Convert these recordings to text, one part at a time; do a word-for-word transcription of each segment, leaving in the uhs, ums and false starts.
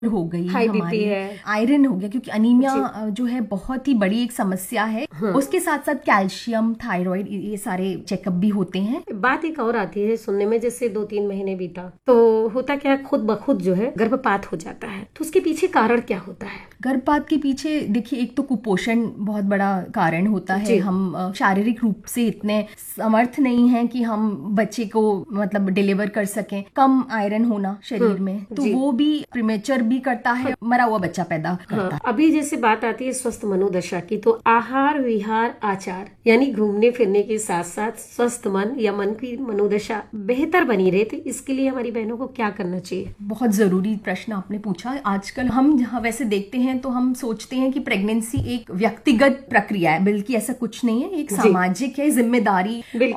हो गई, हाई हमारी बीपी है, आयरन हो गया, क्योंकि अनीमिया जो है बहुत ही बड़ी एक समस्या है। हाँ। उसके साथ साथ कैल्शियम, थायराइड, ये सारे चेकअप भी होते हैं। बात एक और आती है सुनने में, जैसे दो तीन महीने बीता तो होता क्या, खुद ब खुद जो है गर्भपात हो जाता है, तो उसके पीछे कारण क्या होता है? गर्भपात के पीछे देखिए, एक तो कुपोषण बहुत बड़ा कारण होता है। हम शारीरिक रूप से इतने समर्थ नहीं हैं कि हम बच्चे को मतलब डिलीवर कर सकें। कम आयरन होना शरीर में, तो वो भी प्रीमेचर भी करता है, मरा हुआ बच्चा पैदा करता है। हाँ, अभी जैसे बात आती है स्वस्थ मनोदशा की, तो आहार विहार आचार यानी घूमने फिरने के साथ साथ स्वस्थ मन या मन की मनोदशा बेहतर बनी रहे, तो इसके लिए हमारी बहनों को क्या करना चाहिए? बहुत जरूरी प्रश्न आपने पूछा। आजकल हम जहाँ वैसे देखते हैं तो हम सोचते हैं कि प्रेगनेंसी एक व्यक्तिगत प्रक्रिया है, बल्कि ऐसा कुछ नहीं है। एक सामाजिक है, जिम्मेदारी,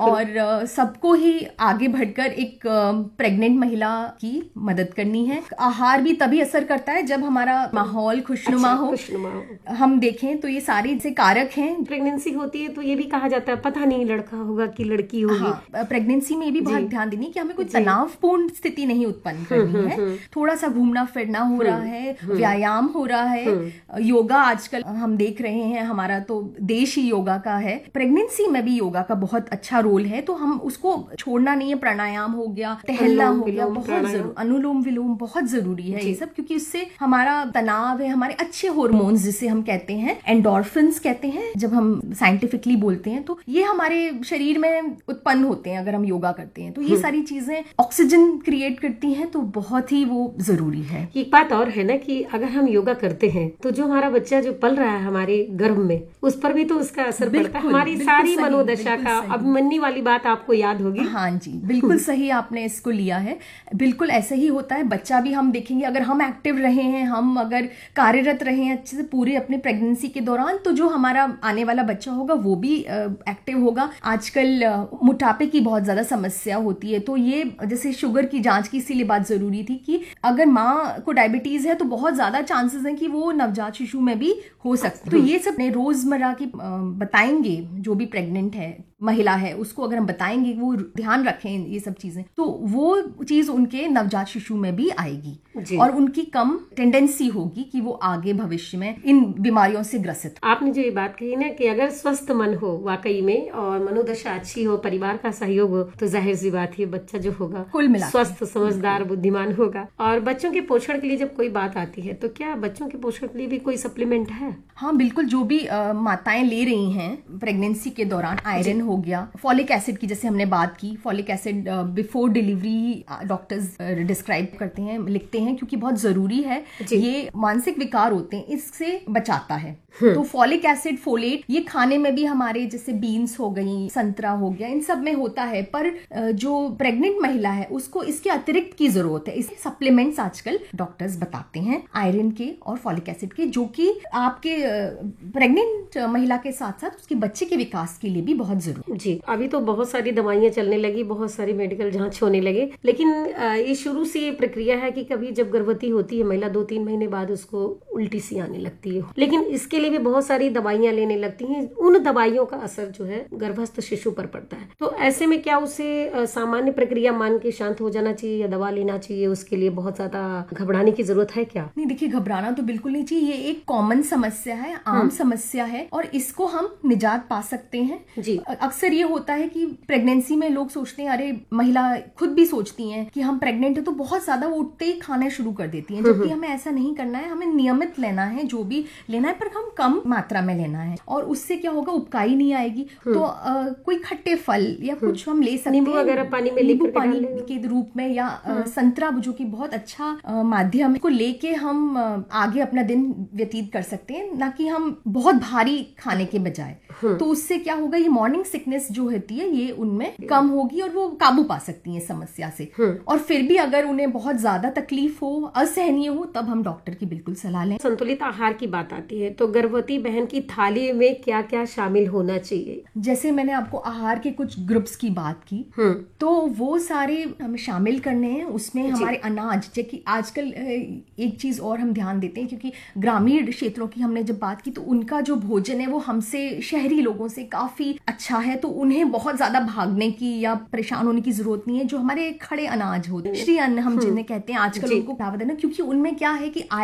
और सबको ही आगे बढ़कर एक प्रेग्नेंट महिला की मदद करनी है। आहार भी तभी असर करता है जब हमारा माहौल खुशनुमा अच्छा, हो। खुशनुमा हो। हम देखें तो ये सारे से कारक हैं। प्रेगनेंसी होती है तो ये भी कहा जाता है पता नहीं लड़का होगा कि लड़की होगी। हाँ, प्रेगनेंसी में ये भी बहुत ध्यान देनी कि हमें कोई तनावपूर्ण स्थिति नहीं उत्पन्न करनी है। थोड़ा सा घूमना फिरना हो रहा है, व्यायाम हो रहा है, योगा आजकल हम देख रहे हैं, हमारा तो देश ही योगा का है। प्रेगनेंसी में भी योगा का बहुत अच्छा रोल है, तो हम उसको छोड़ना नहीं है। प्राणायाम हो गया, टहलना हो गया, बहुत जरूरी, अनुलोम विलोम बहुत जरूरी है ये सब, क्योंकि इससे हमारा तनाव है, हमारे अच्छे हार्मोन्स जिसे हम कहते हैं, एंडोर्फिन्स कहते हैं जब हम साइंटिफिकली बोलते हैं, तो ये हमारे शरीर में उत्पन्न होते हैं अगर हम योगा करते हैं। तो ये सारी चीजें ऑक्सीजन क्रिएट करती हैं, तो बहुत ही वो जरूरी है। एक बात और है ना कि अगर हम योगा करते हैं तो जो हमारा बच्चा जो पल रहा है हमारे गर्भ में, उस पर भी तो उसका असर पड़ता है, हमारी सारी मनोदशा का। अब मन्नी वाली बात आपको याद होगी। हाँ जी, बिल्कुल सही आपने इसको लिया है। बिल्कुल ऐसे ही होता है। बच्चा भी हम देखेंगे, अगर हम एक्टिव रहे हैं, हम अगर कार्यरत रहे हैं अच्छे से पूरे अपने प्रेगनेंसी के दौरान, तो जो हमारा आने वाला बच्चा होगा वो भी एक्टिव होगा। आजकल मोटापे की बहुत ज्यादा समस्या होती है, तो ये जैसे शुगर की जांच की इसीलिए बात जरूरी थी कि अगर माँ को डायबिटीज है तो बहुत ज्यादा चांसेस हैं कि वो नवजात शिशु में भी हो सकती है। तो ये सब रोजमर्रा की बताएंगे, जो भी प्रेग्नेंट है महिला है उसको अगर हम बताएंगे, वो ध्यान रखें ये सब चीजें, तो वो चीज उनके नवजात शिशु में भी आएगी और उनकी कम टेंडेंसी होगी कि वो आगे भविष्य में इन बीमारियों से ग्रसित। आपने जो ये बात कही ना कि अगर स्वस्थ मन हो वाकई में और मनोदशा अच्छी हो, परिवार का सहयोग हो, तो जाहिर सी बात है बच्चा जो होगा कुल मिला स्वस्थ, समझदार, बुद्धिमान होगा। और बच्चों के पोषण के लिए जब कोई बात आती है तो क्या बच्चों के पोषण के लिए भी कोई सप्लीमेंट है? हाँ बिल्कुल, जो भी आ, माताएं ले रही हैं प्रेगनेंसी के दौरान, आयरन हो गया, फॉलिक एसिड की जैसे हमने बात की, folic acid before delivery doctors describe करते हैं, लिखते हैं, क्योंकि बहुत जरूरी है। ये मानसिक विकार होते हैं, इससे बचाता है। तो फॉलिक एसिड, फोलेट, ये खाने में भी हमारे जैसे बीन्स हो गई, संतरा हो गया, इन सब में होता है, पर जो प्रेग्नेंट महिला है उसको इसके अतिरिक्त की जरूरत है। इसके सप्लीमेंट्स आजकल डॉक्टर्स बताते हैं आयरन के और फॉलिक एसिड के, जो कि आपके प्रेग्नेंट महिला के साथ साथ उसके बच्चे के विकास के लिए भी बहुत जरूरी। जी, अभी तो बहुत सारी दवाइयां चलने लगी, बहुत सारी मेडिकल जांच होने लगे, लेकिन ये शुरू से ये प्रक्रिया है कि कभी जब गर्भवती होती है महिला, दो तीन महीने बाद उसको उल्टी सी आने लगती है, लेकिन इसके लिए भी बहुत सारी दवाइयां लेने लगती हैं। उन दवाइयों का असर जो है गर्भस्थ शिशु पर पड़ता है, तो ऐसे में क्या उसे सामान्य प्रक्रिया मान के शांत हो जाना चाहिए या दवा लेना चाहिए? उसके लिए बहुत ज्यादा घबराने की जरूरत है क्या? नहीं, देखिए घबराना तो बिल्कुल नहीं चाहिए। ये एक कॉमन समस्या है, आम समस्या है, और इसको हम निजात पा सकते हैं। जी, अक्सर ये होता है कि प्रेगनेंसी में लोग सोचते हैं, अरे महिला खुद भी सोचती हैं कि हम प्रेग्नेंट है, तो बहुत ज्यादा वो उठते ही खाना शुरू कर देती हैं, जबकि हमें ऐसा नहीं करना है। हमें नियमित लेना है, जो भी लेना है, पर हम कम मात्रा में लेना है, और उससे क्या होगा, उपकाई नहीं आएगी। तो आ, कोई खट्टे फल या कुछ हम ले सकते हैं, नींबू वगैरह पानी में नींबू पानी के रूप में, या आ, संतरा, जो कि बहुत अच्छा आ, माध्यम को लेके हम आ, आगे अपना दिन व्यतीत कर सकते हैं, ना कि हम बहुत भारी खाने के बजाय। तो उससे क्या होगा, ये मॉर्निंग सिकनेस जो होती है ये उनमें कम होगी और वो काबू पा सकती हैं समस्या से। और फिर भी अगर उन्हें बहुत ज्यादा तकलीफ हो, असहनीय हो, तब हम डॉक्टर की बिल्कुल सलाह लें। संतुलित आहार की बात आती है तो गर्भवती बहन की थाली में क्या क्या शामिल होना चाहिए? जैसे मैंने आपको आहार के कुछ ग्रुप्स की बात की, तो वो सारे हमें शामिल करने हैं। उसमें हमारे अनाज, जैसे आजकल एक चीज और हम ध्यान देते हैं, क्योंकि ग्रामीण क्षेत्रों की हमने जब बात की तो उनका जो भोजन है वो हमसे, शहरी लोगों से काफी अच्छा है तो उन्हें बहुत ज्यादा भागने की या परेशान होने की जरूरत नहीं है। जो हमारे खड़े अनाज होते हैं, श्री अन्न हम जिन्हें कहते हैं, आजकल उनको क्या बताना, क्योंकि उनमें क्या है कि